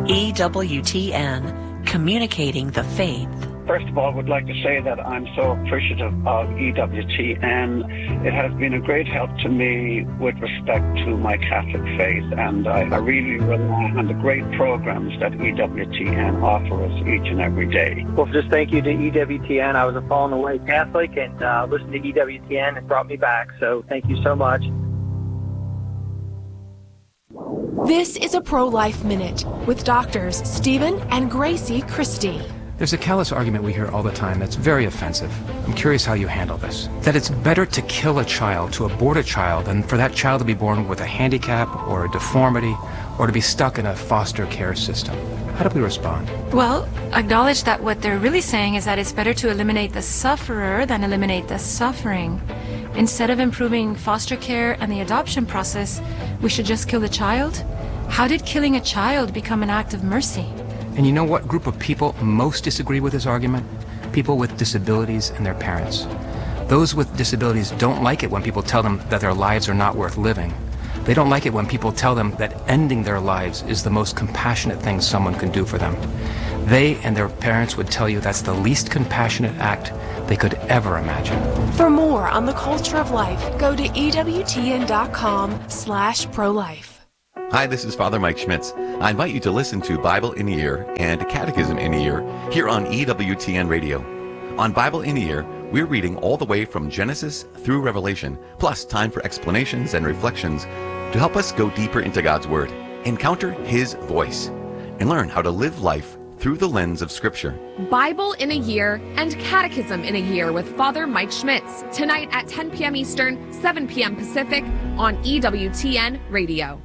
EWTN, communicating the faith. First of all, I would like to say that I'm so appreciative of EWTN. It has been a great help to me with respect to my Catholic faith, and I really rely on the great programs that EWTN offer us each and every day. Well, just thank you to EWTN. I was a fallen away Catholic, and listened to EWTN and brought me back, so thank you so much. This is a Pro-Life Minute with doctors Stephen and Gracie Christie. There's a callous argument we hear all the time that's very offensive. I'm curious how you handle this. That it's better to kill a child, to abort a child, than for that child to be born with a handicap or a deformity or to be stuck in a foster care system. How do we respond? Well, acknowledge that what they're really saying is that it's better to eliminate the sufferer than eliminate the suffering. Instead of improving foster care and the adoption process, we should just kill the child? How did killing a child become an act of mercy? And you know what group of people most disagree with this argument? People with disabilities and their parents. Those with disabilities don't like it when people tell them that their lives are not worth living. They don't like it when people tell them that ending their lives is the most compassionate thing someone can do for them. They and their parents would tell you that's the least compassionate act they could ever imagine. For more on the culture of life, go to EWTN.com/prolife. Hi, this is Father Mike Schmitz. I invite you to listen to Bible in a Year and Catechism in a Year here on EWTN Radio. On Bible in a Year, we're reading all the way from Genesis through Revelation, plus time for explanations and reflections to help us go deeper into God's Word, encounter His voice, and learn how to live life through the lens of Scripture. Bible in a Year and Catechism in a Year with Father Mike Schmitz, tonight at 10 p.m. Eastern, 7 p.m. Pacific on EWTN Radio.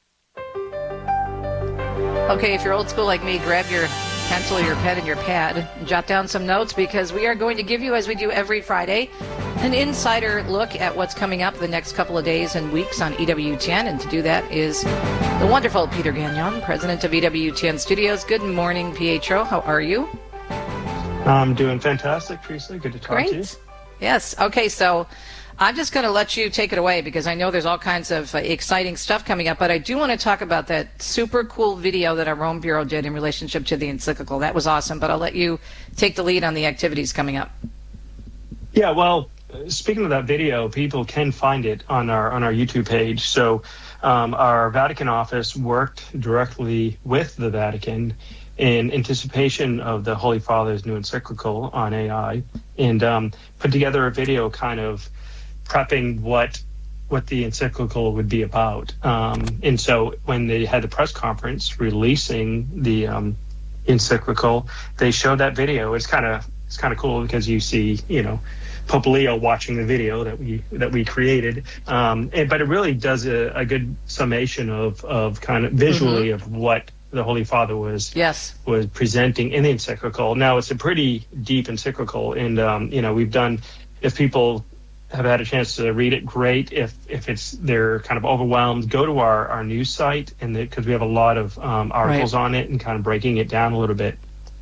Okay, if you're old school like me, grab your pencil, your pen, and your pad, and jot down some notes, because we are going to give you, as we do every Friday, an insider look at what's coming up the next couple of days and weeks on EWTN. And to do that is the wonderful Peter Gagnon, president of EWTN Studios. Good morning, Pietro. How are you? I'm doing fantastic, Teresa. Good to talk to you. Yes. Okay, so I'm just going to let you take it away because I know there's all kinds of exciting stuff coming up, but I do want to talk about that super cool video that our Rome Bureau did in relationship to the encyclical. That was awesome, but I'll let you take the lead on the activities coming up. Yeah, well, speaking of that video, people can find it on our YouTube page. So our Vatican office worked directly with the Vatican in anticipation of the Holy Father's new encyclical on AI, and put together a video kind of prepping what the encyclical would be about. And so when they had the press conference releasing the encyclical, they showed that video. It's kind of cool because you see, Pope Leo watching the video that we created. But it really does a good summation of kind of visually of what the Holy Father was presenting in the encyclical. Now, it's a pretty deep encyclical, and we've done, if people have had a chance to read it, great. If they're kind of overwhelmed, go to our news site, and because we have a lot of articles on it and kind of breaking it down a little bit.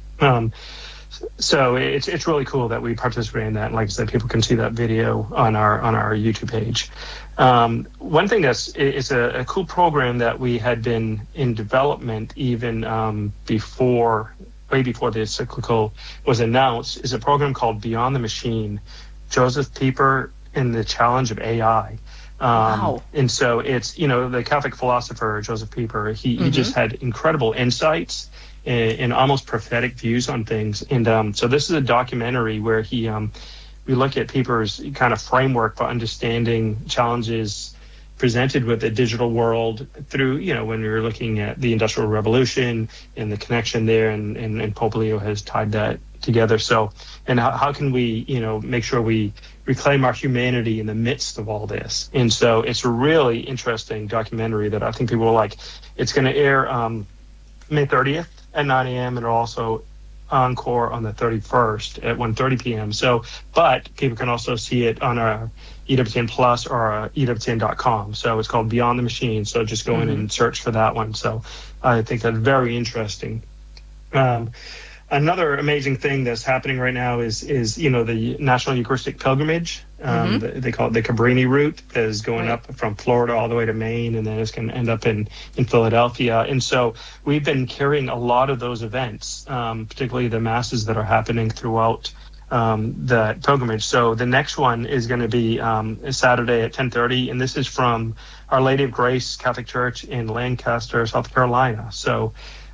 So it's really cool that we participate in that. And like I said, people can see that video on our YouTube page. One thing it's a cool program that we had been in development even way before the encyclical was announced, is a program called Beyond the Machine, Joseph Pieper and the Challenge of AI. Wow. And so it's, the Catholic philosopher, Joseph Pieper, he just had incredible insights and almost prophetic views on things. And so this is a documentary where we look at Pieper's kind of framework for understanding challenges presented with the digital world through, when we were looking at the Industrial Revolution and the connection there, and Pope Leo has tied that together. So, and how can we, make sure we reclaim our humanity in the midst of all this? And so it's a really interesting documentary that I think people will like. It's going to air May 30th at 9 a.m. and it'll also encore on the 31st at 1:30 p.m. So, but people can also see it on our EWTN Plus or EWTN.com. So it's called Beyond the Machine. So just go in and search for that one. So I think that's very interesting. another amazing thing that's happening right now is the National Eucharistic Pilgrimage. They call it the Cabrini route, that is going up from Florida all the way to Maine, and then it's going to end up in Philadelphia. And so we've been carrying a lot of those events, particularly the masses that are happening throughout the pilgrimage. So the next one is going to be Saturday at 10:30, and this is from Our Lady of Grace Catholic Church in Lancaster, South Carolina. So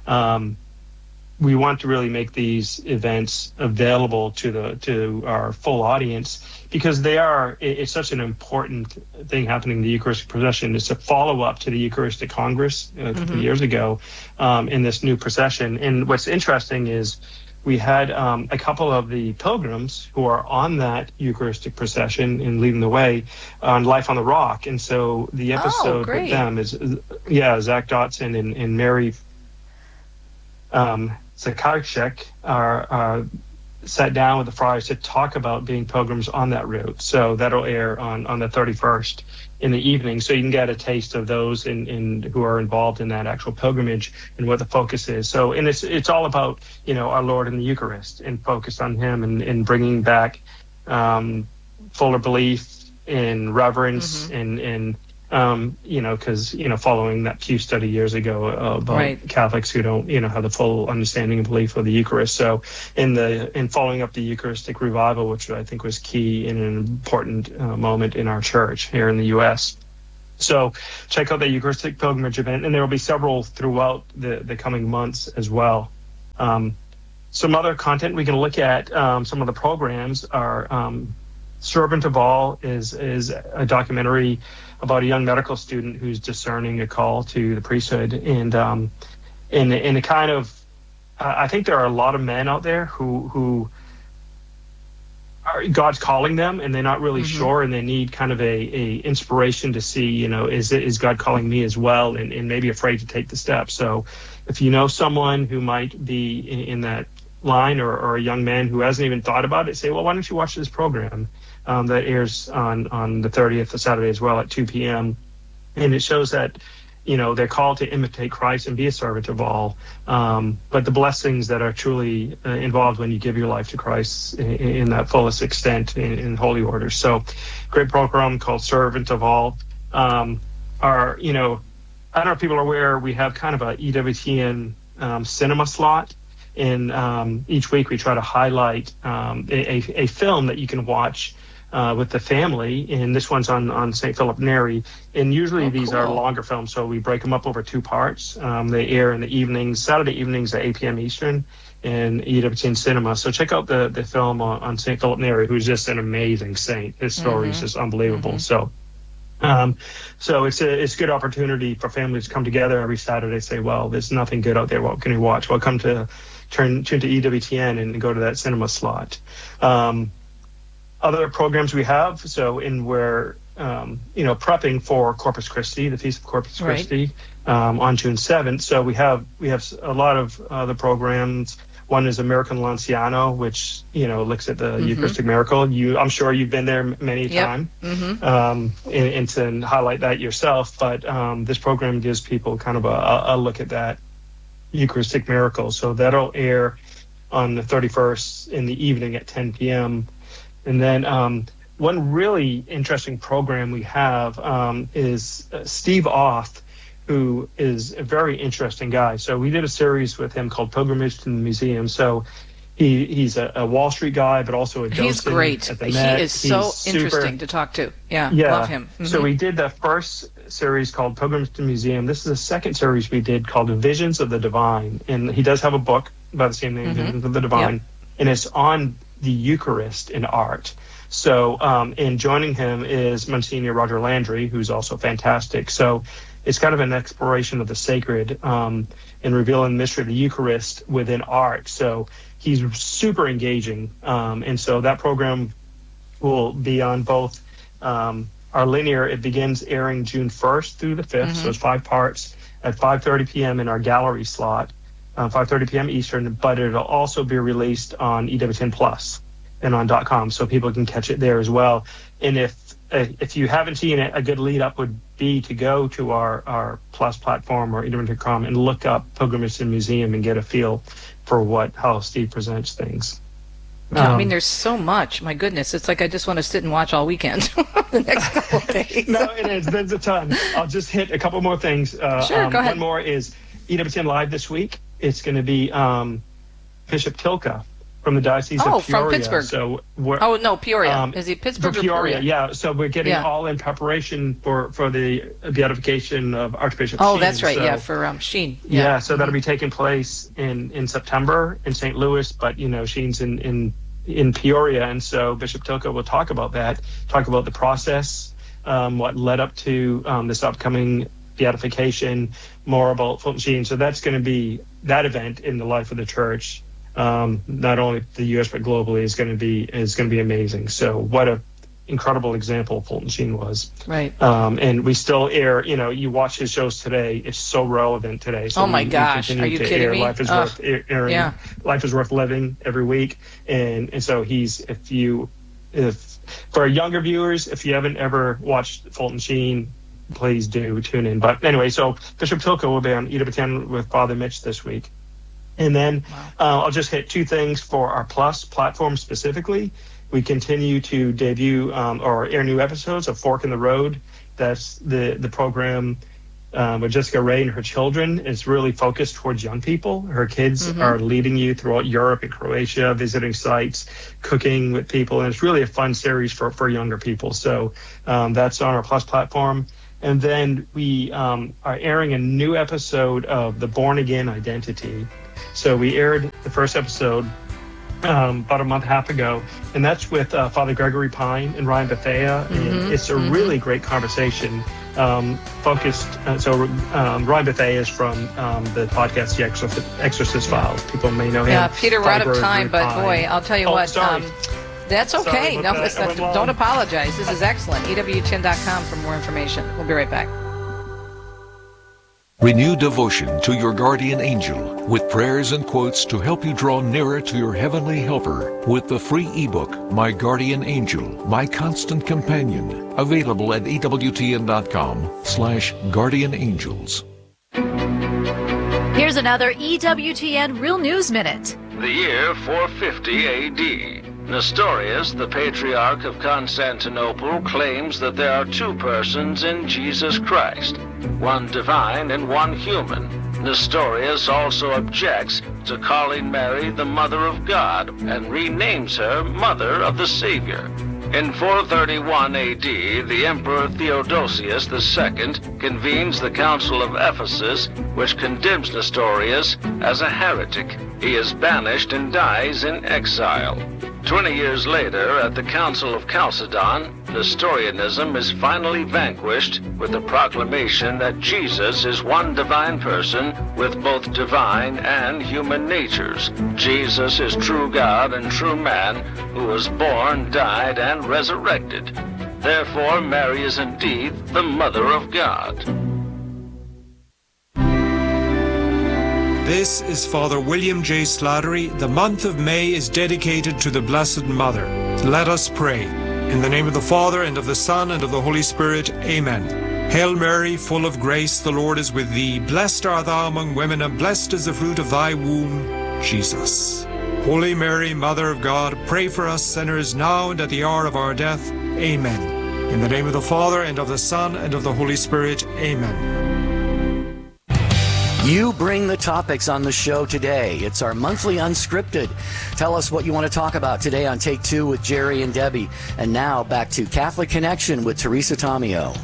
we want to really make these events available to our full audience, because it's such an important thing happening in the Eucharistic procession. It's a follow-up to the Eucharistic Congress a couple of years ago in this new procession. And what's interesting is we had a couple of the pilgrims who are on that Eucharistic procession and leading the way on Life on the Rock. And so the episode with them is, Zach Dotson and Mary Zakarchek are sat down with the friars to talk about being pilgrims on that route. So that'll air on the 31st in the evening. So you can get a taste of those in who are involved in that actual pilgrimage and what the focus is. So, and it's all about, our Lord in the Eucharist, and focused on him and bringing back fuller belief and reverence and because, following that Pew study years ago about Catholics who don't, have the full understanding and belief of the Eucharist. So in following up the Eucharistic revival, which I think was key in an important moment in our church here in the U.S. So check out the Eucharistic Pilgrimage event, and there will be several throughout the coming months as well. Some other content we can look at, some of the programs are Servant of All is a documentary about a young medical student who's discerning a call to the priesthood, and a kind of, I think there are a lot of men out there who are, God's calling them, and they're not really sure, and they need kind of a inspiration to see, is God calling me as well, and maybe afraid to take the step. So if you know someone who might be in that line, or a young man who hasn't even thought about it, say, well, why don't you watch this program that airs on the 30th of Saturday as well at 2 p.m. And it shows that, they're called to imitate Christ and be a servant of all. But the blessings that are truly involved when you give your life to Christ in that fullest extent in holy order. So great program called Servant of All. I don't know if people are aware, we have kind of a EWTN cinema slot. And each week we try to highlight a film that you can watch with the family, and this one's on St. Philip Neri. And usually these are longer films, so we break them up over 2 parts. They air in the evenings, Saturday evenings at 8 p.m. Eastern, in EWTN Cinema. So check out the film on St. Philip Neri, who's just an amazing saint. His story is just unbelievable. So it's a good opportunity for families to come together every Saturday, say, well, there's nothing good out there, what can we watch? Well, come to turn to EWTN and go to that cinema slot. Other programs we have, so we're prepping for Corpus Christi, the Feast of Corpus Christi, on June 7th. So we have a lot of other programs. One is American Lanciano, which looks at the Eucharistic miracle. I'm sure you've been there many times, and to highlight that yourself. But this program gives people kind of a look at that Eucharistic miracle. So that'll air on the 31st in the evening at 10 p.m. And then one really interesting program we have is Steve Auth, who is a very interesting guy. So we did a series with him called Pilgrimage to the Museum. So he's a Wall Street guy, but also a docent. He's great. At the Met. He is so interesting to talk to. Yeah, love him. So we did the first series called Pilgrimage to the Museum. This is the second series we did called Visions of the Divine. And he does have a book by the same name, Visions of the Divine. And it's on the Eucharist in art. So, and joining him is Monsignor Roger Landry, who's also fantastic. So it's kind of an exploration of the sacred and revealing the mystery of the Eucharist within art. So he's super engaging. And so that program will be on both our linear. It begins airing June 1st through the 5th. So it's 5 parts at 5:30 p.m. in our gallery slot. 5:30 p.m. Eastern, but it'll also be released on EWTN Plus and on .com, so people can catch it there as well. And if you haven't seen it, a good lead up would be to go to our Plus platform or EWTN.com and look up Pilgrimage to the Museum and get a feel for how Steve presents things. I mean, there's so much. My goodness, it's like I just want to sit and watch all weekend the next couple of days. No, it is. There's a ton. I'll just hit a couple more things. Sure, go ahead. One more is EWTN Live this week. It's going to be Bishop Tilka from the Diocese of Peoria. From Pittsburgh. So Peoria. Is he Pittsburgh or Peoria? Yeah. So we're getting all in preparation for the beatification of Archbishop Sheen. Oh, that's right. So, for Sheen. Yeah. So that'll be taking place in September in St. Louis, but Sheen's in Peoria, and so Bishop Tilka will talk about that, talk about the process, what led up to this upcoming beatification, more about Fulton Sheen. So that's going to be that event in the life of the church, not only the U.S. but globally, is going to be amazing. So what a incredible example Fulton Sheen was. Right. And we still air, you watch his shows today, it's so relevent today. So oh my gosh, are you kidding me? Life is worth airing. Life is worth living every week. And so if for younger viewers, if you haven't ever watched Fulton Sheen, please do tune in. But anyway, so Bishop Tilka will be on EWTN with Father Mitch this week. And then I'll just hit two things for our Plus platform specifically. We continue to debut or air new episodes of Fork in the Road. That's the program with Jessica Ray and her children. It's really focused towards young people. Her kids are leading you throughout Europe and Croatia, visiting sites, cooking with people, and it's really a fun series for younger people. So that's on our Plus platform. And then we are airing a new episode of The Born Again Identity. So we aired the first episode about a month and a half ago, and that's with Father Gregory Pine and Ryan Bethea, and it's a really great conversation focused. Ryan Bethea is from the podcast The Exorcist Files. People may know him. Yeah, Peter, we're out of time, but boy, I'll tell you what. Sorry. That's okay. Don't apologize. This is excellent. EWTN.com for more information. We'll be right back. Renew devotion to your guardian angel with prayers and quotes to help you draw nearer to your heavenly helper with the free ebook, My Guardian Angel, My Constant Companion, available at EWTN.com/guardianangels. Here's another EWTN Real News Minute. The year 450 A.D. Nestorius, the Patriarch of Constantinople, claims that there are two persons in Jesus Christ, one divine and one human. Nestorius also objects to calling Mary the Mother of God and renames her Mother of the Savior. In 431 A.D., the Emperor Theodosius II convenes the Council of Ephesus, which condemns Nestorius as a heretic. He is banished and dies in exile. 20 years later, at the Council of Chalcedon, Nestorianism is finally vanquished with the proclamation that Jesus is one divine person with both divine and human natures. Jesus is true God and true man who was born, died, and resurrected. Therefore, Mary is indeed the Mother of God. This is Father William J. Slattery. The month of May is dedicated to the Blessed Mother. Let us pray. In the name of the Father, and of the Son, and of the Holy Spirit. Amen. Hail Mary, full of grace, the Lord is with thee. Blessed art thou among women, and blessed is the fruit of thy womb, Jesus. Holy Mary, Mother of God, pray for us sinners now and at the hour of our death. Amen. In the name of the Father, and of the Son, and of the Holy Spirit. Amen. You bring the topics on the show today. It's our monthly unscripted. Tell us what you want to talk about today on Take Two with Jerry and Debbie. And now back to Catholic Connection with Teresa Tomeo.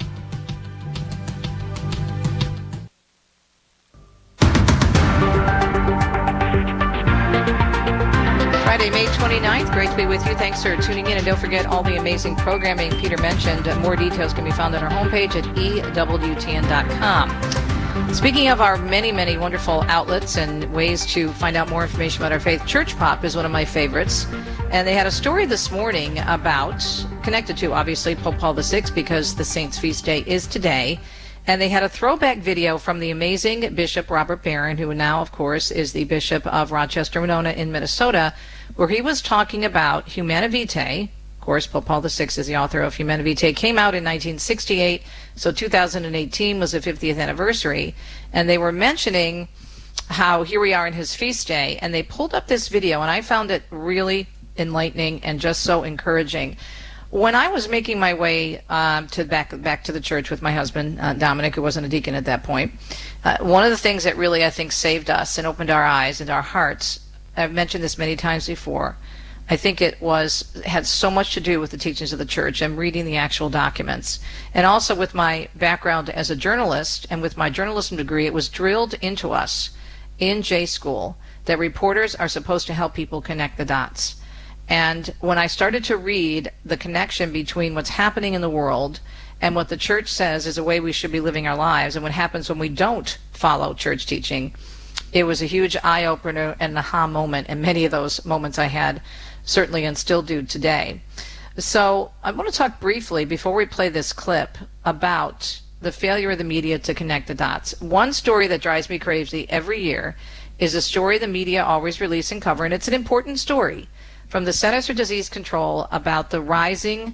Friday, May 29th. Great to be with you. Thanks for tuning in. And don't forget all the amazing programming Peter mentioned. More details can be found on our homepage at EWTN.com. Speaking of our many, many wonderful outlets and ways to find out more information about our faith, Church Pop is one of my favorites. And they had a story this morning about, connected to, obviously, Pope Paul VI, because the Saint's Feast Day is today. And they had a throwback video from the amazing Bishop Robert Barron, who now, of course, is the Bishop of Rochester, Winona in Minnesota, where he was talking about Humanae Vitae, Of course, Pope Paul VI is the author of Humanae Vitae. Came out in 1968, so 2018 was the 50th anniversary, and they were mentioning how here we are in his feast day, and they pulled up this video, and I found it really enlightening and just so encouraging. When I was making my way to back to the church with my husband, Dominic, who wasn't a deacon at that point, one of the things that really, I think, saved us and opened our eyes and our hearts, I've mentioned this many times before, I think it had so much to do with the teachings of the church and reading the actual documents. And also with my background as a journalist and with my journalism degree, it was drilled into us in J School that reporters are supposed to help people connect the dots. And when I started to read the connection between what's happening in the world and what the church says is the way we should be living our lives and what happens when we don't follow church teaching, it was a huge eye-opener and aha moment, and many of those moments I had certainly and still do today. So I want to talk briefly, before we play this clip, about the failure of the media to connect the dots. One story that drives me crazy every year is a story the media always release and cover, and it's an important story, from the Centers for Disease Control about the rising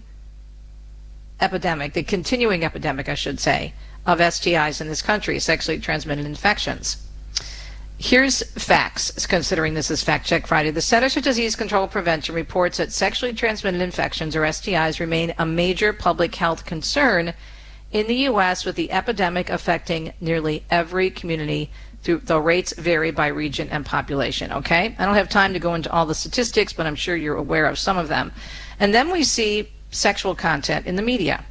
epidemic, the continuing epidemic, I should say, of STIs in this country, sexually transmitted infections. Here's facts, considering this is Fact Check Friday. The Centers for Disease Control and Prevention reports that sexually transmitted infections, or STIs, remain a major public health concern in the U.S., with the epidemic affecting nearly every community, though rates vary by region and population. Okay? I don't have time to go into all the statistics, but I'm sure you're aware of some of them. And then we see sexual content in the media.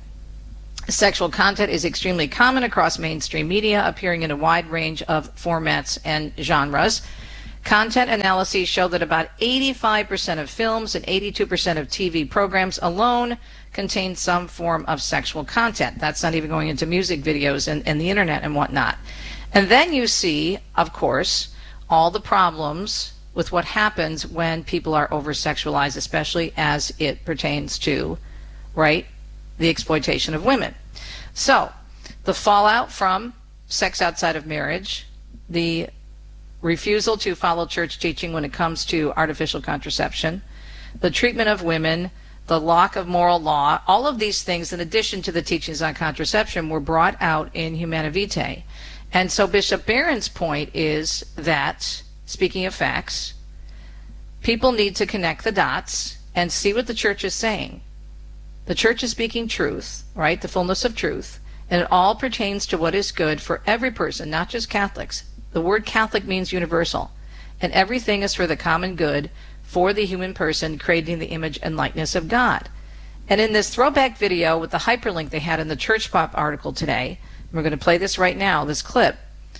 Sexual content is extremely common across mainstream media, appearing in a wide range of formats and genres. Content analyses show that about 85% of films and 82% of TV programs alone contain some form of sexual content. That's not even going into music videos and the internet and whatnot. And then you see, of course, all the problems with what happens when people are over-sexualized, especially as it pertains to, right, the exploitation of women. So, the fallout from sex outside of marriage, the refusal to follow church teaching when it comes to artificial contraception, the treatment of women, the lack of moral law, all of these things, in addition to the teachings on contraception, were brought out in Humanae Vitae. And so Bishop Barron's point is that, speaking of facts, people need to connect the dots and see what the church is saying. The church is speaking truth, right? The fullness of truth. And it all pertains to what is good for every person, not just Catholics. The word Catholic means universal. And everything is for the common good for the human person, creating the image and likeness of God. And in this throwback video with the hyperlink they had in the Church Pop article today, we're going to play this right now, this clip,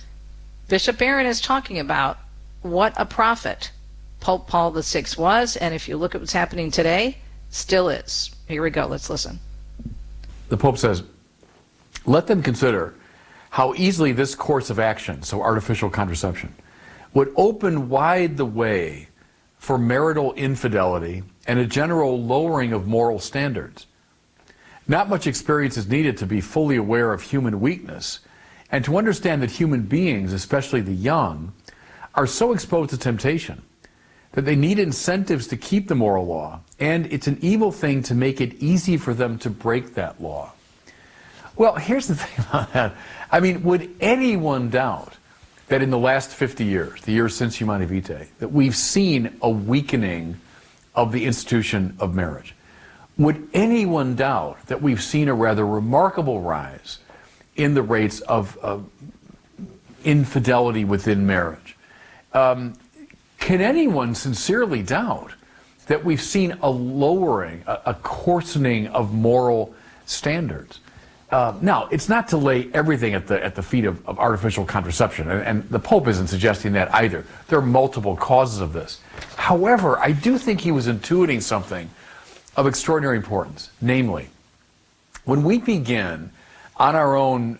Bishop Barron is talking about what a prophet Pope Paul VI was, and if you look at what's happening today, still is. Here we go. Let's listen. The Pope says, let them consider how easily this course of action, so artificial contraception, would open wide the way for marital infidelity and a general lowering of moral standards. Not much experience is needed to be fully aware of human weakness and to understand that human beings, especially the young, are so exposed to temptation that they need incentives to keep the moral law, and it's an evil thing to make it easy for them to break that law. Well, here's the thing about that. I mean, would anyone doubt that in the last 50 years, the years since Humanae Vitae, that we've seen a weakening of the institution of marriage? Would anyone doubt that we've seen a rather remarkable rise in the rates of infidelity within marriage? Can anyone sincerely doubt that we've seen a lowering, a coarsening of moral standards? Now, it's not to lay everything at the feet of artificial contraception, and the Pope isn't suggesting that either. There are multiple causes of this. However, I do think he was intuiting something of extraordinary importance, namely, when we begin on our own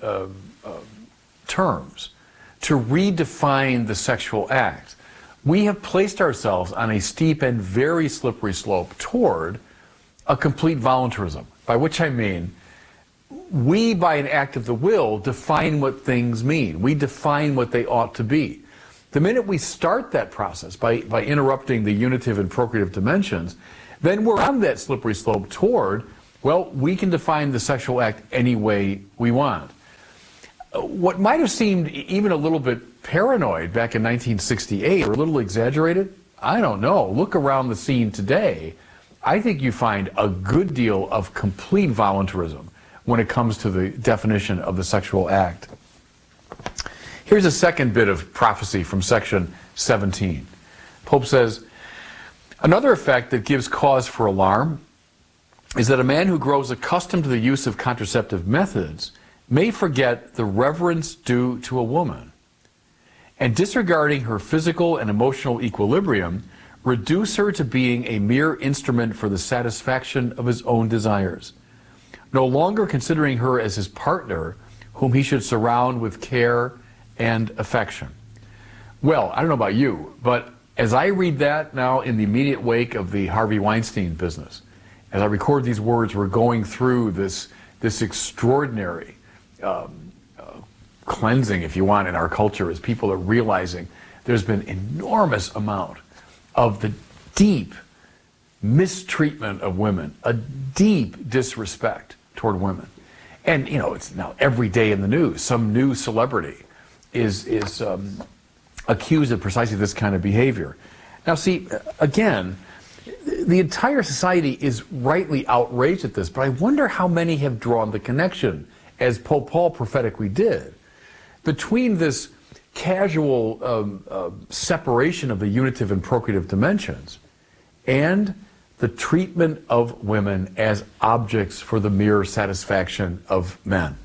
terms to redefine the sexual act, we have placed ourselves on a steep and very slippery slope toward a complete voluntarism, by which I mean we, by an act of the will, define what things mean. We define what they ought to be. The minute we start that process by interrupting the unitive and procreative dimensions, then we're on that slippery slope toward, well, we can define the sexual act any way we want. What might have seemed even a little bit paranoid back in 1968, or a little exaggerated, I don't know. Look around the scene today. I think you find a good deal of complete voluntarism when it comes to the definition of the sexual act. Here's a second bit of prophecy from section 17. Pope says, another effect that gives cause for alarm is that a man who grows accustomed to the use of contraceptive methods may forget the reverence due to a woman, and disregarding her physical and emotional equilibrium, reduce her to being a mere instrument for the satisfaction of his own desires, no longer considering her as his partner, whom he should surround with care and affection. Well, I don't know about you, but as I read that now in the immediate wake of the Harvey Weinstein business, as I record these words, we're going through this extraordinary cleansing, if you want, in our culture as people are realizing there's been enormous amount of the deep mistreatment of women, a deep disrespect toward women. And, you know, it's now every day in the news, some new celebrity is accused of precisely this kind of behavior. Now, see, again, the entire society is rightly outraged at this, but I wonder how many have drawn the connection, as Pope Paul prophetically did, between this casual separation of the unitive and procreative dimensions and the treatment of women as objects for the mere satisfaction of men.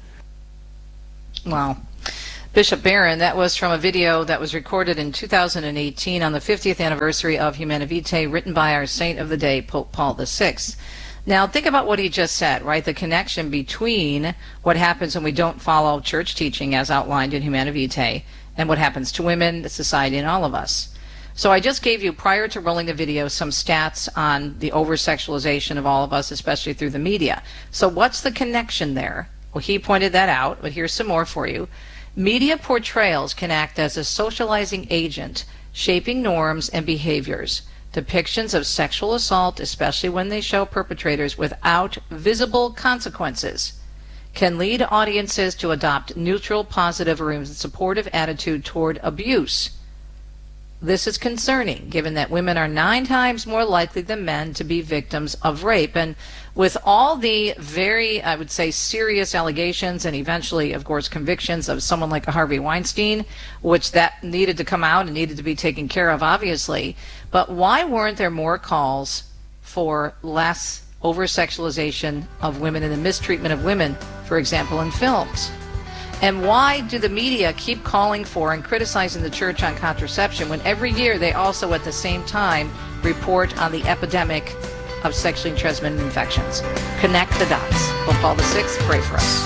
Wow. Bishop Barron, that was from a video that was recorded in 2018 on the 50th anniversary of Humanae Vitae, written by our saint of the day, Pope Paul VI. Now, think about what he just said, right? The connection between what happens when we don't follow church teaching as outlined in Humanae Vitae and what happens to women, the society, and all of us. So I just gave you, prior to rolling the video, some stats on the over-sexualization of all of us, especially through the media. So what's the connection there? Well, he pointed that out, but here's some more for you. Media portrayals can act as a socializing agent, shaping norms and behaviors. Depictions of sexual assault, especially when they show perpetrators without visible consequences, can lead audiences to adopt neutral, positive, or even supportive attitude toward abuse. This is concerning, given that women are 9 times more likely than men to be victims of rape. And with all the very, I would say, serious allegations and eventually, of course, convictions of someone like a Harvey Weinstein, which that needed to come out and needed to be taken care of, obviously. But why weren't there more calls for less over-sexualization of women and the mistreatment of women, for example, in films? And why do the media keep calling for and criticizing the church on contraception when every year they also at the same time report on the epidemic of sexually transmitted infections? Connect the dots. Pope Paul VI, pray for us.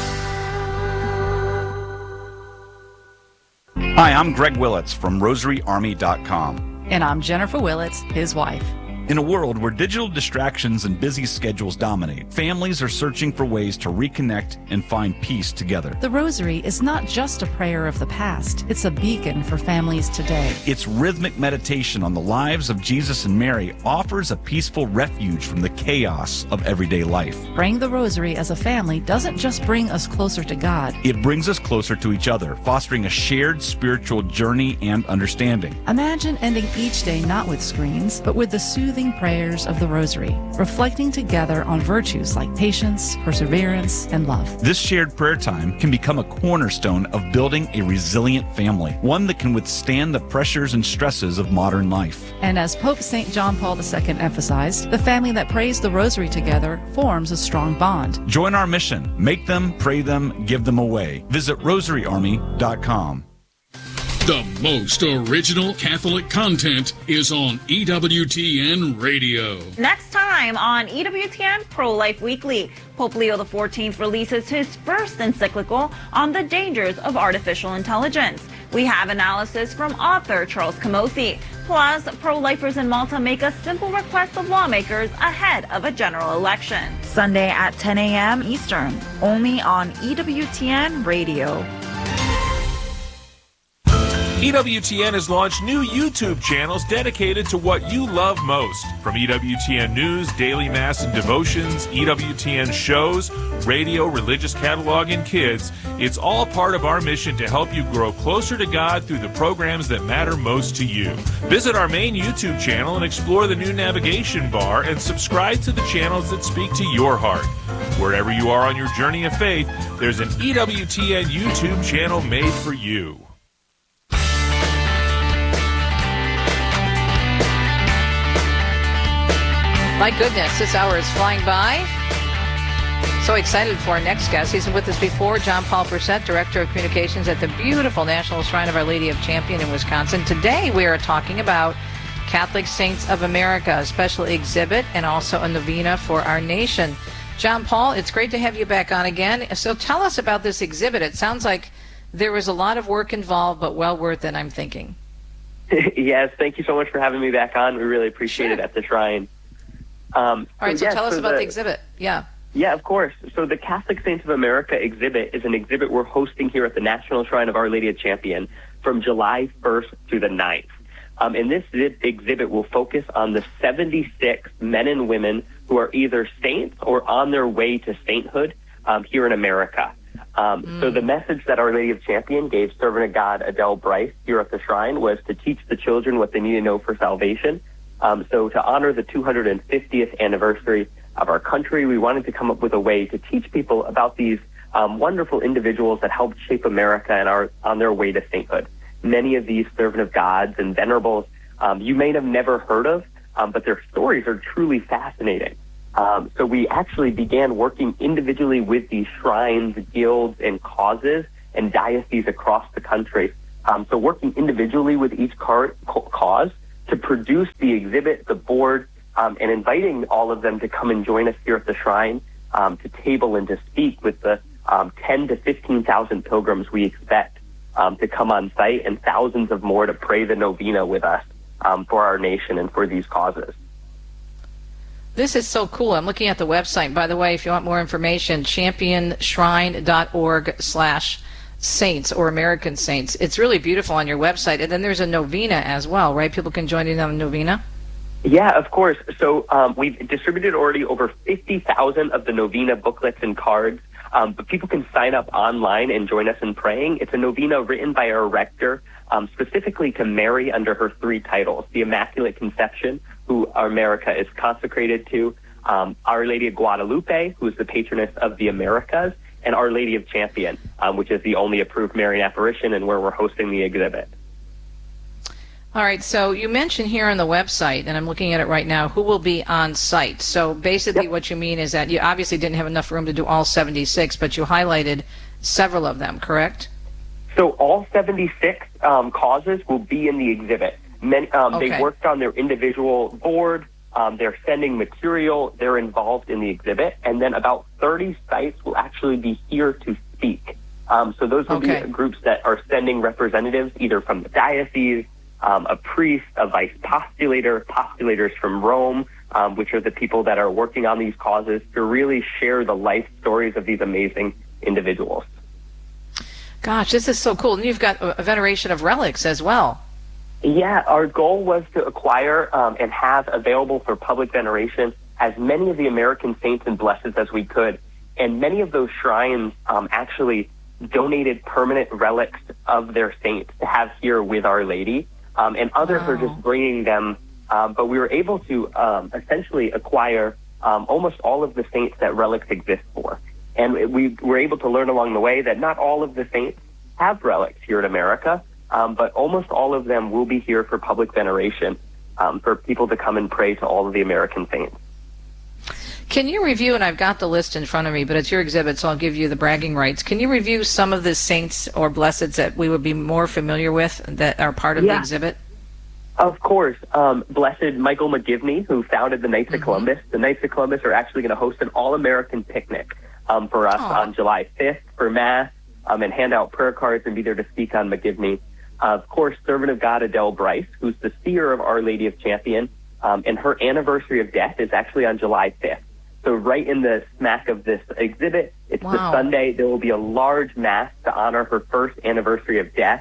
Hi, I'm Greg Willits from RosaryArmy.com. And I'm Jennifer Willits, his wife. In a world where digital distractions and busy schedules dominate, families are searching for ways to reconnect and find peace together. The Rosary is not just a prayer of the past, it's a beacon for families today. Its rhythmic meditation on the lives of Jesus and Mary offers a peaceful refuge from the chaos of everyday life. Praying the Rosary as a family doesn't just bring us closer to God. It brings us closer to each other, fostering a shared spiritual journey and understanding. Imagine ending each day not with screens, but with the soothing prayers of the Rosary, reflecting together on virtues like patience, perseverance, and love. This shared prayer time can become a cornerstone of building a resilient family, one that can withstand the pressures and stresses of modern life. And as Pope St. John Paul II emphasized, the family that prays the Rosary together forms a strong bond. Join our mission. Make them, pray them, give them away. Visit RosaryArmy.com. The most original Catholic content is on EWTN Radio. Next time on EWTN Pro-Life Weekly, Pope Leo XIV releases his first encyclical on the dangers of artificial intelligence. We have analysis from author Charles Camossi. Plus, pro-lifers in Malta make a simple request of lawmakers ahead of a general election. Sunday at 10 a.m. Eastern, only on EWTN Radio. EWTN has launched new YouTube channels dedicated to what you love most. From EWTN News, Daily Mass and Devotions, EWTN shows, radio, religious catalog, and kids, it's all part of our mission to help you grow closer to God through the programs that matter most to you. Visit our main YouTube channel and explore the new navigation bar and subscribe to the channels that speak to your heart. Wherever you are on your journey of faith, there's an EWTN YouTube channel made for you. My goodness, this hour is flying by. So excited for our next guest. He's been with us before, John Paul Brissett, Director of Communications at the beautiful National Shrine of Our Lady of Champion in Wisconsin. Today we are talking about Catholic Saints of America, a special exhibit and also a novena for our nation. John Paul, it's great to have you back on again. So tell us about this exhibit. It sounds like there was a lot of work involved, but well worth it, I'm thinking. Yes, thank you so much for having me back on. We really appreciate it at the Shrine. All right, so tell us about the exhibit. Yeah, of course. So the Catholic Saints of America exhibit is an exhibit we're hosting here at the National Shrine of Our Lady of Champion from July 1st through the 9th. And this exhibit will focus on the 76 men and women who are either saints or on their way to sainthood here in America. So the message that Our Lady of Champion gave Servant of God Adele Bryce here at the Shrine was to teach the children what they need to know for salvation. So to honor the 250th anniversary of our country, we wanted to come up with a way to teach people about these wonderful individuals that helped shape America and are on their way to sainthood. Many of these servant of gods and venerables you may have never heard of, but their stories are truly fascinating. So we actually began working individually with these shrines, guilds, and causes and dioceses across the country. So working individually with each cause to produce the exhibit, the board, and inviting all of them to come and join us here at the Shrine to table and to speak with the 10 to 15,000 pilgrims we expect to come on site and thousands of more to pray the novena with us for our nation and for these causes. This is so cool. I'm looking at the website. By the way, if you want more information, championshrine.org/saints or American Saints. It's really beautiful on your website. And then there's a novena as well, right? People can join in on the novena? Yeah, of course. So we've distributed already over 50,000 of the novena booklets and cards, but people can sign up online and join us in praying. It's a novena written by our rector, specifically to Mary under her 3 titles, the Immaculate Conception, who America is consecrated to, Our Lady of Guadalupe, who is the patroness of the Americas, and Our Lady of Champion, which is the only approved Marian apparition and where we're hosting the exhibit. All right, so you mentioned here on the website, and I'm looking at it right now, who will be on site. So basically what you mean is that you obviously didn't have enough room to do all 76, but you highlighted several of them, correct? So all 76 causes will be in the exhibit. They worked on their individual board, they're sending material, they're involved in the exhibit, and then about 30 sites will actually be here to speak. So those will be groups that are sending representatives either from the diocese, a priest, a vice postulator, postulators from Rome, which are the people that are working on these causes to really share the life stories of these amazing individuals. Gosh, this is so cool. And you've got a veneration of relics as well. Yeah, our goal was to acquire and have available for public veneration as many of the American saints and blesseds as we could. And many of those shrines actually donated permanent relics of their saints to have here with Our Lady. And others are just bringing them. But we were able to essentially acquire almost all of the saints that relics exist for. And we were able to learn along the way that not all of the saints have relics here in America, but almost all of them will be here for public veneration, for people to come and pray to all of the American saints. Can you review, and I've got the list in front of me, but it's your exhibit, so I'll give you the bragging rights. Can you review some of the saints or blesseds that we would be more familiar with that are part of the exhibit? Of course. Blessed Michael McGivney, who founded the Knights of Columbus. The Knights of Columbus are actually going to host an all-American picnic for us on July 5th for Mass, and hand out prayer cards and be there to speak on McGivney. Of course, Servant of God Adele Bryce, who's the seer of Our Lady of Champion, and her anniversary of death is actually on July 5th. So right in the smack of this exhibit, it's the Sunday. There will be a large Mass to honor her first anniversary of death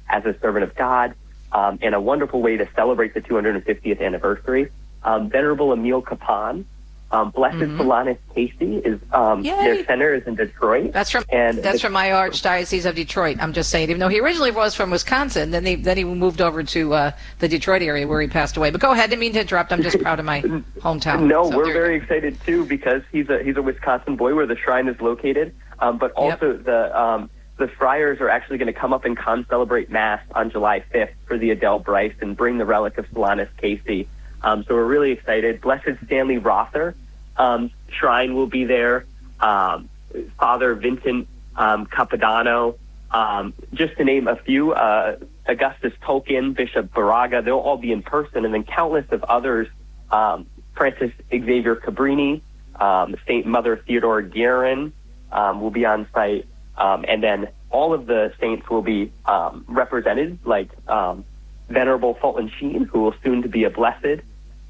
as a servant of God, and a wonderful way to celebrate the 250th anniversary. Venerable Emil Kapan, Blessed Solanus Casey is their center is in Detroit. That's from my Archdiocese of Detroit. I'm just saying, even though he originally was from Wisconsin, then he moved over to the Detroit area where he passed away. But go ahead, didn't mean to interrupt. I'm just proud of my hometown. No, so we're very excited too because he's a Wisconsin boy where the shrine is located. But also the friars are actually going to come up and celebrate Mass on July 5th for the Adele Bryce and bring the relic of Solanus Casey. So we're really excited. Blessed Stanley Rother shrine will be there. Father Vincent Capodanno, just to name a few. Augustus Tolkien, Bishop Baraga, they'll all be in person, and then countless of others. Francis Xavier Cabrini, Saint Mother Theodora Guerin will be on site, and then all of the saints will be represented, like Venerable Fulton Sheen, who will soon to be a blessed.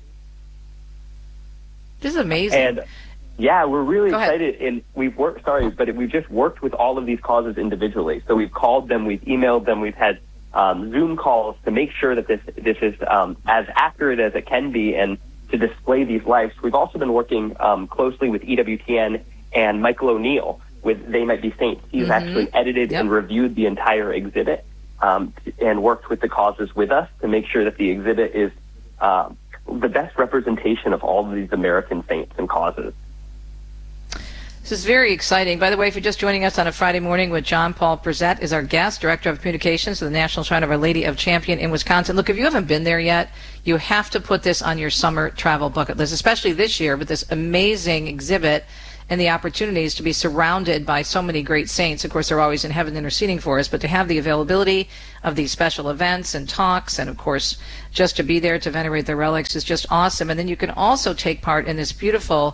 This is amazing. And yeah, we're really excited. And we've just worked with all of these causes individually. So we've called them, we've emailed them, we've had Zoom calls to make sure that this is as accurate as it can be and to display these lives. We've also been working closely with EWTN and Michael O'Neill with They Might Be Saints. He's actually edited and reviewed the entire exhibit and worked with the causes with us to make sure that the exhibit is the best representation of all of these American saints and causes. This is very exciting. By the way, if you're just joining us on a Friday morning with John Paul Brzett is our guest, Director of Communications of the National Shrine of Our Lady of Champion in Wisconsin. Look, if you haven't been there yet, you have to put this on your summer travel bucket list, especially this year with this amazing exhibit and the opportunities to be surrounded by so many great saints. Of course, they're always in heaven interceding for us, but to have the availability of these special events and talks, and of course, just to be there to venerate their relics is just awesome. And then you can also take part in this beautiful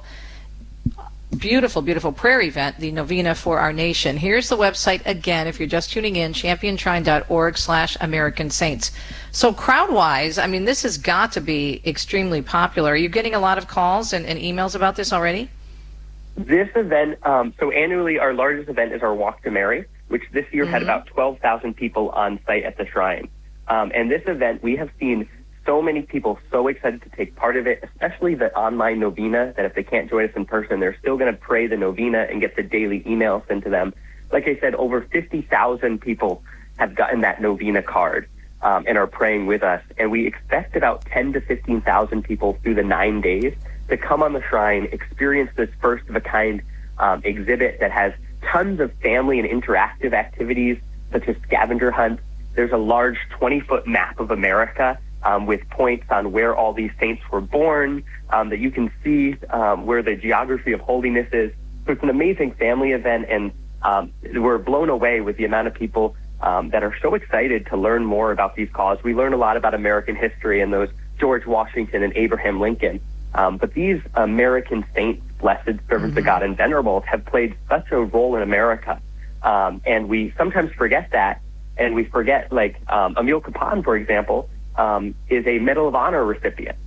prayer event, the Novena for Our Nation. Here's the website again, if you're just tuning in, championShrine.org/American Saints. So crowd-wise, I mean, this has got to be extremely popular. Are you getting a lot of calls and emails about this already? This event, so annually our largest event is our Walk to Mary, which this year had about 12,000 people on site at the shrine. And this event, we have seen so many people so excited to take part of it, especially the online novena, that if they can't join us in person, they're still going to pray the novena and get the daily emails sent to them. Like I said, over 50,000 people have gotten that novena card and are praying with us. And we expect about 10 to 15,000 people through the 9 days to come on the shrine, experience this first-of-a-kind exhibit that has tons of family and interactive activities, such as scavenger hunts. There's a large 20-foot map of America with points on where all these saints were born, that you can see where the geography of holiness is. So it's an amazing family event, and we're blown away with the amount of people that are so excited to learn more about these causes. We learn a lot about American history and those George Washington and Abraham Lincoln. But these American saints, blessed servants of God and venerables, have played such a role in America. And we sometimes forget that. And we forget, like, Emil Kapan, for example, is a Medal of Honor recipient.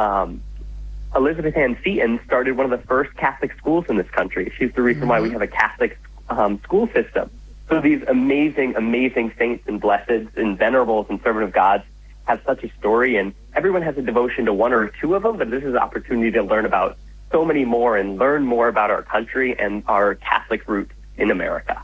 Elizabeth Ann Seton started one of the first Catholic schools in this country. She's the reason why we have a Catholic school system. So these amazing, amazing saints and blesseds and venerables and servant of God have such a story, and everyone has a devotion to one or two of them, but this is an opportunity to learn about so many more and learn more about our country and our Catholic roots in America.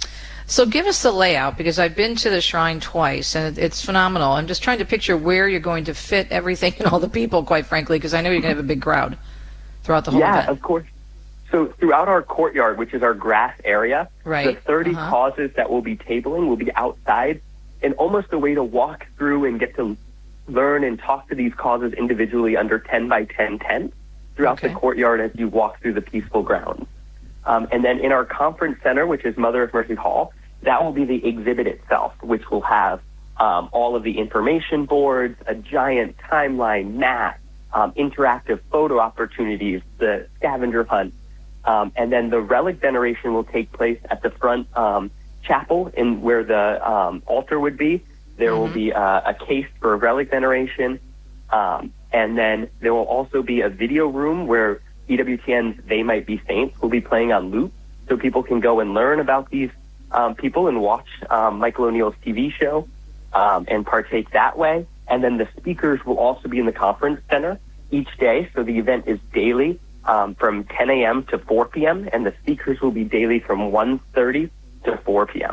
So give us the layout, because I've been to the shrine twice, and it's phenomenal. I'm just trying to picture where you're going to fit everything and all the people, quite frankly, because I know you're going to have a big crowd throughout the whole event. Yeah, of course. So throughout our courtyard, which is our grass area, the 30 causes that we'll be tabling will be outside, and almost a way to walk through and get to learn and talk to these causes individually under 10 by 10 tents throughout the courtyard as you walk through the peaceful grounds. And then in our conference center, which is Mother of Mercy Hall, that will be the exhibit itself, which will have all of the information boards, a giant timeline map, interactive photo opportunities, the scavenger hunt, and then the relic veneration will take place at the front chapel in where the altar would be. There will be a case for relic veneration, and then there will also be a video room where EWTN's They Might Be Saints will be playing on loop, so people can go and learn about these people and watch Michael O'Neill's TV show. and partake that way. And then the speakers will also be in the conference center each day. So the event is daily from 10 a.m. to 4 p.m., and the speakers will be daily from 1:30 to 4 p.m.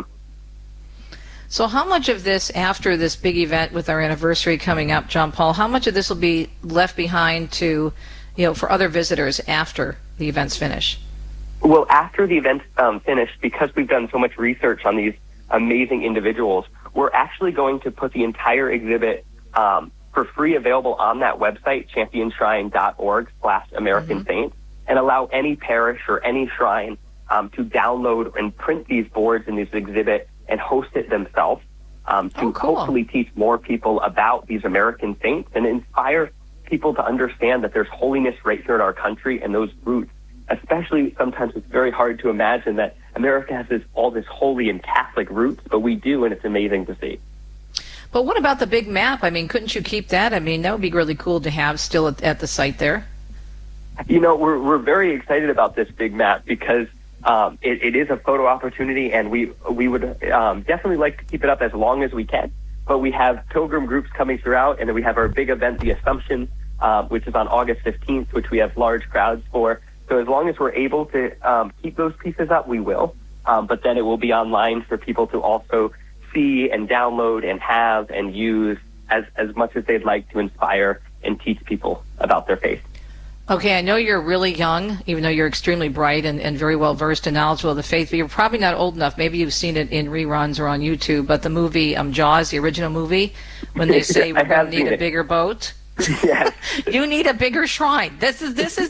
So how much of this, after this big event with our anniversary coming up, John Paul, how much of this will be left behind to, for other visitors after the events finish? Well, after the event's finished, because we've done so much research on these amazing individuals, we're actually going to put the entire exhibit for free available on that website, championshrine.org/American Saints, and allow any parish or any shrine to download and print these boards in this exhibit and host it themselves to hopefully teach more people about these American saints and inspire people to understand that there's holiness right here in our country and those roots. Especially sometimes it's very hard to imagine that America has all this holy and Catholic roots, but we do, and it's amazing to see. But what about the big map? I mean, couldn't you keep that? I mean, that would be really cool to have still at the site there. We're very excited about this big map because it is a photo opportunity, and we would definitely like to keep it up as long as we can. But we have pilgrim groups coming throughout, and then we have our big event, the Assumption, which is on August 15th, which we have large crowds for. So as long as we're able to keep those pieces up, we will. But then it will be online for people to also see and download and have and use as much as they'd like to inspire and teach people about their faith. Okay, I know you're really young, even though you're extremely bright and very well versed and knowledgeable of the faith, but you're probably not old enough. Maybe you've seen it in reruns or on YouTube, but the movie Jaws, the original movie, when they say we're going to need a bigger boat. Yeah. You need a bigger shrine. This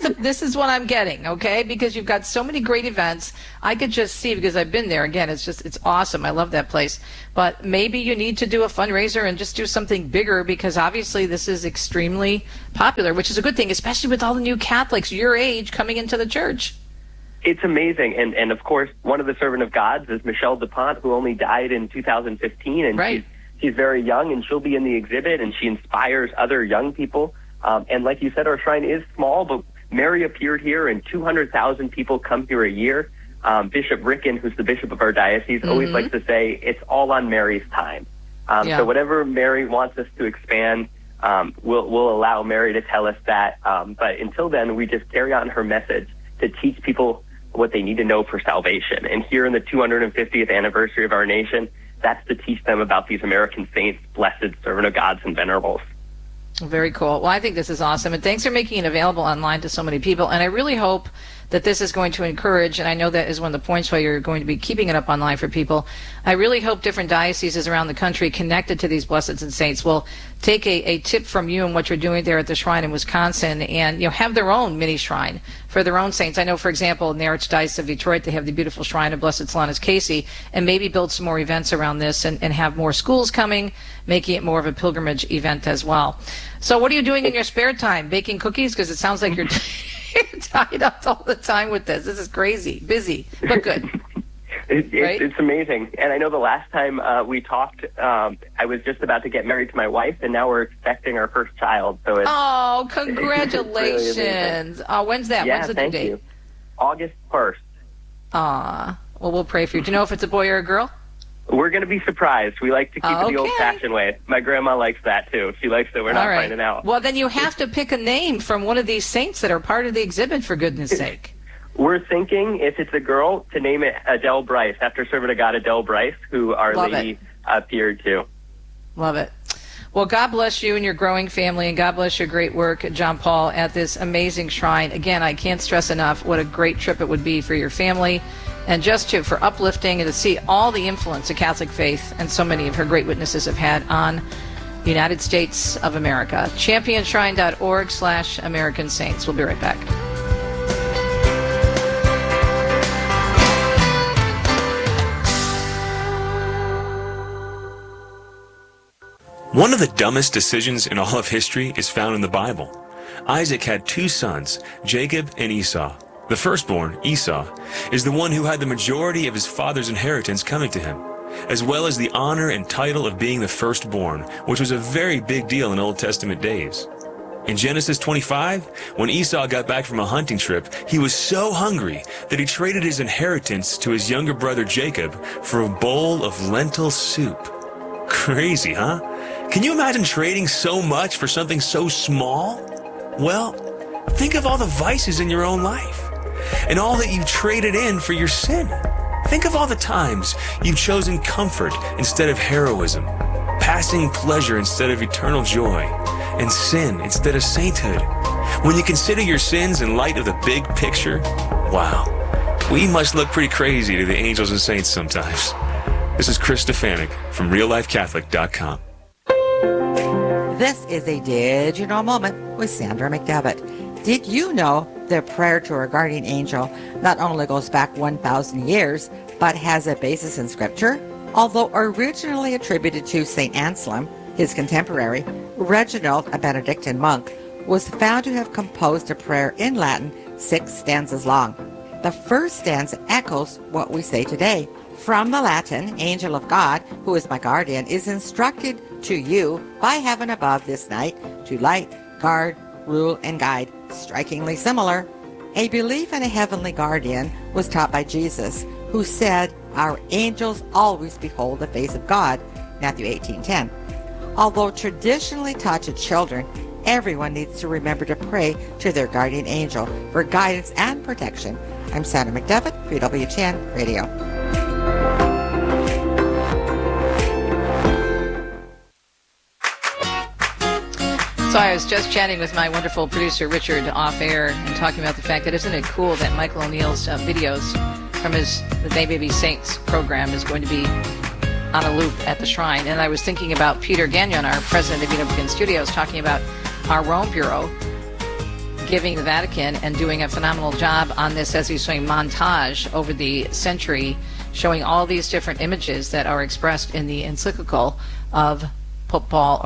is what I'm getting, okay? Because you've got so many great events. I could just see, because I've been there. Again, it's awesome. I love that place. But maybe you need to do a fundraiser and just do something bigger, because obviously this is extremely popular, which is a good thing, especially with all the new Catholics your age coming into the church. It's amazing. And of course, one of the servant of Gods is Michelle DuPont, who only died in 2015, and she's very young, and she'll be in the exhibit, and she inspires other young people. And like you said, our shrine is small, but Mary appeared here, and 200,000 people come here a year. Bishop Ricken, who's the bishop of our diocese, always likes to say, it's all on Mary's time. So whatever Mary wants us to expand, we'll allow Mary to tell us that. But until then, we just carry on her message to teach people what they need to know for salvation. And here in the 250th anniversary of our nation, that's to teach them about these American saints, blessed servant of gods and venerables. Very cool. Well, I think this is awesome, and thanks for making it available online to so many people. And I really hope that this is going to encourage, and I know that is one of the points why you're going to be keeping it up online for people. I really hope different dioceses around the country connected to these blesseds and saints will take a tip from you and what you're doing there at the shrine in Wisconsin, and have their own mini shrine for their own saints. I know, for example, in the Archdiocese of Detroit, they have the beautiful shrine of Blessed Solanus Casey, and maybe build some more events around this and have more schools coming, making it more of a pilgrimage event as well. So what are you doing in your spare time? Baking cookies? Because it sounds like you're tied up all the time with this. This is crazy. Busy, but good. It's amazing. And I know the last time we talked, I was just about to get married to my wife, and now we're expecting our first child. So it's congratulations. It's really when's that? Yeah, when's the due thank date? you. August 1st. Well, we'll pray for you. Do you know if it's a boy or a girl? We're going to be surprised. We like to keep it the old-fashioned way. My grandma likes that, too. She likes that we're not finding out. Well, then you have to pick a name from one of these saints that are part of the exhibit, for goodness sake. We're thinking, if it's a girl, to name it Adele Bryce, after servant of God Adele Bryce, who Our Lady appeared to. Love it. Well, God bless you and your growing family, and God bless your great work, John Paul, at this amazing shrine. Again, I can't stress enough what a great trip it would be for your family, and just for uplifting and to see all the influence the Catholic faith and so many of her great witnesses have had on the United States of America. Championshrine.org/American Saints. We'll be right back. One of the dumbest decisions in all of history is found in the Bible. Isaac had two sons, Jacob and Esau. The firstborn, Esau, is the one who had the majority of his father's inheritance coming to him, as well as the honor and title of being the firstborn, which was a very big deal in Old Testament days. In Genesis 25, when Esau got back from a hunting trip, he was so hungry that he traded his inheritance to his younger brother Jacob for a bowl of lentil soup. Crazy, huh? Can you imagine trading so much for something so small? Well, think of all the vices in your own life and all that you've traded in for your sin. Think of all the times you've chosen comfort instead of heroism, passing pleasure instead of eternal joy, and sin instead of sainthood. When you consider your sins in light of the big picture, wow, we must look pretty crazy to the angels and saints sometimes. This is Chris Stefanik from RealLifeCatholic.com. This is a Did You Know moment with Sandra McDevitt. Did you know the prayer to our guardian angel not only goes back 1,000 years, but has a basis in Scripture? Although originally attributed to St. Anselm, his contemporary, Reginald, a Benedictine monk, was found to have composed a prayer in Latin 6 stanzas long. The first stanza echoes what we say today. From the Latin, angel of God, who is my guardian, is instructed to you by heaven above this night to light, guard, rule, and guide. Strikingly similar. A belief in a heavenly guardian was taught by Jesus, who said, our angels always behold the face of God, Matthew 18:10. Although traditionally taught to children, everyone needs to remember to pray to their guardian angel for guidance and protection. I'm Sandra McDevitt for WTN Radio. So I was just chatting with my wonderful producer, Richard, off air, and talking about the fact that isn't it cool that Michael O'Neill's videos from his The They May Be Saints program is going to be on a loop at the shrine. And I was thinking about Peter Gagnon, our president of Unifican Studios, talking about our Rome Bureau giving the Vatican and doing a phenomenal job on this, as he's saying, montage over the century, showing all these different images that are expressed in the encyclical of Pope Leo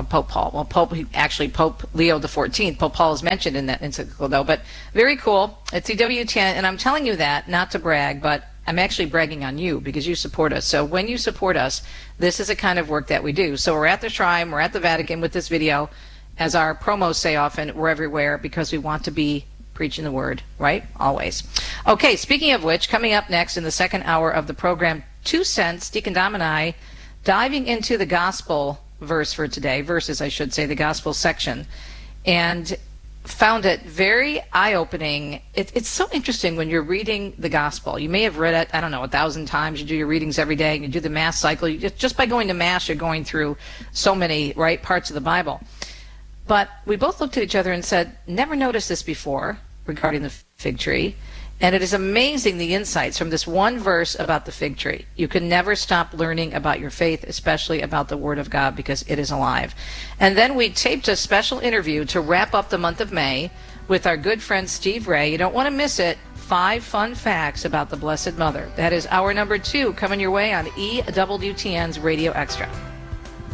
the 14th. Pope Paul is mentioned in that encyclical, though. But very cool. It's EWTN, and I'm telling you that not to brag, but I'm actually bragging on you because you support us. So when you support us, this is the kind of work that we do. So we're at the shrine, we're at the Vatican with this video. As our promos say often, we're everywhere because we want to be preaching the word, right? Always. Okay, speaking of which, coming up next in the second hour of the program, 2 Cents, Deacon Dom and I, diving into the gospel verses, I should say, the gospel section, and found it very eye-opening. It's so interesting when you're reading the gospel. You may have read it, 1,000 times. You do your readings every day, and you do the Mass cycle. Just by going to Mass, you're going through so many parts of the Bible. But we both looked at each other and said, never noticed this before regarding the fig tree. And it is amazing the insights from this one verse about the fig tree. You can never stop learning about your faith, especially about the Word of God, because it is alive. And then we taped a special interview to wrap up the month of May with our good friend Steve Ray. You don't want to miss it. 5 fun facts about the Blessed Mother. That is hour number 2 coming your way on EWTN's Radio Extra.